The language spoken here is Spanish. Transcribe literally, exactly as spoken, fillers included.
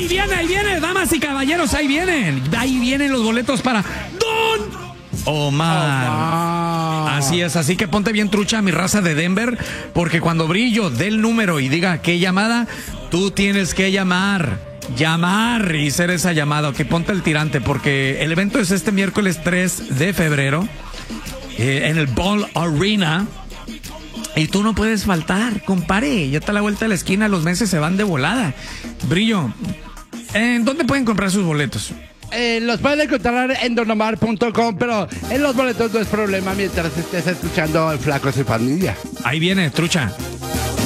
Ahí viene, ahí viene, damas y caballeros, ahí vienen. Ahí vienen los boletos para Don Omar. Omar. Así es, así que ponte bien trucha, mi raza de Denver, porque cuando Brillo dé el número y diga qué llamada, tú tienes que llamar. Llamar y ser esa llamada. Ok, ponte el tirante, porque el evento es este miércoles tres de febrero eh, en el Ball Arena. Y tú no puedes faltar, compare. Ya está a la vuelta de la esquina, los meses se van de volada. Brillo, ¿en dónde pueden comprar sus boletos? Eh, los pueden encontrar en don omar punto com, pero en los boletos no es problema mientras estés escuchando el Flacos y Familia. Ahí viene, trucha.